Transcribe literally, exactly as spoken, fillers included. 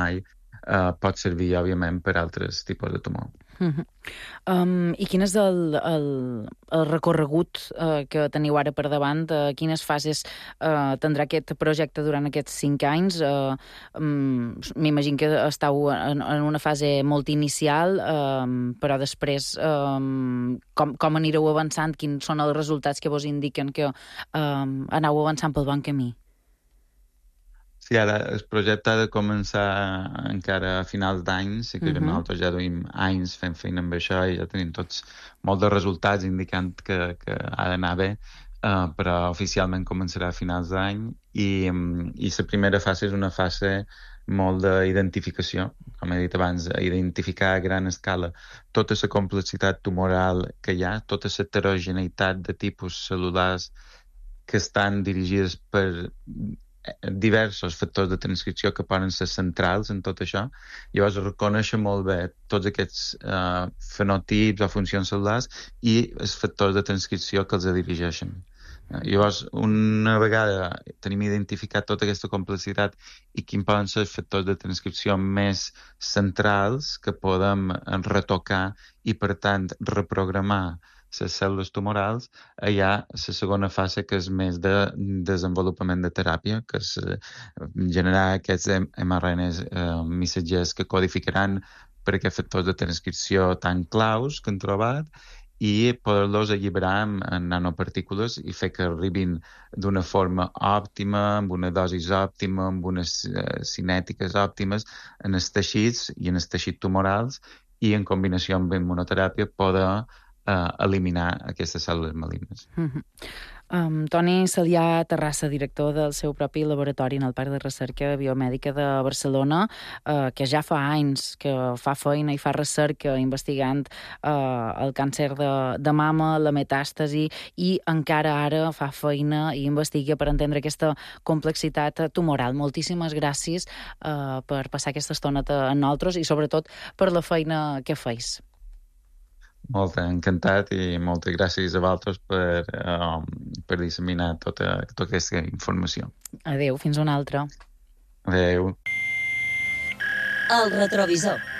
mai, uh, pot servir, òbviament, per altres tipus de tumor. Uh-huh. Um, I quin és el, el, el recorregut uh, que teniu ara per davant? Uh, quines fases uh, tindrà aquest projecte durant aquests cinc anys? Uh, um, M'imagino que estàu en, en una fase molt inicial, um, però després um, com, com anireu avançant? Quins són els resultats que vos indiquen que um, aneu avançant pel bon camí? Sí, ara el projecte ha de començar encara a finals d'any, sí que uh-huh. nosaltres ja duim anys fent feina amb això i ja tenim tots molts de resultats indicant que, que ha d'anar bé, uh, però oficialment començarà a finals d'any i, i la primera fase és una fase molt d'identificació, com he dit abans, identificar a gran escala tota la complexitat tumoral que hi ha, tota la heterogeneïtat de tipus cel·lulars que estan dirigides per diversos factors de transcripció que poden ser centrals en tot això. Llavors reconèixer molt bé tots aquests uh, fenotips o funcions cel·lulars i els factors de transcripció que els dirigeixen. Uh, llavors, una vegada tenim identificat tota aquesta complexitat i quins poden ser els factors de transcripció més centrals que podem retocar i, per tant, reprogramar les cèl·lules tumorals, hi ha la segona fase que és més de desenvolupament de teràpia, que és generar aquests ema erre ena es eh, missatgers que codificaran per aquests factors de transcripció tan claus que han trobat i poder-los alliberar en, en nanopartícules i fer que arribin d'una forma òptima, amb una dosi òptima, amb unes eh, cinètiques òptimes en els teixits i en els teixits tumorals i en combinació amb immunoteràpia poder Uh, eliminar aquestes cèl·lules malignes. Uh-huh. Um, Toni Celià Terrassa, director del seu propi laboratori en el Parc de Recerca Biomèdica de Barcelona, uh, que ja fa anys que fa feina i fa recerca investigant uh, el càncer de, de mama, la metàstasi, i encara ara fa feina i investiga per entendre aquesta complexitat tumoral. Moltíssimes gràcies uh, per passar aquesta estoneta amb nosaltres i sobretot per la feina que feis. Molt encantat i moltes gràcies a vosaltres per, um, per disseminar tota, tota aquesta informació. Adéu, fins una altra. Adéu. El retrovisor.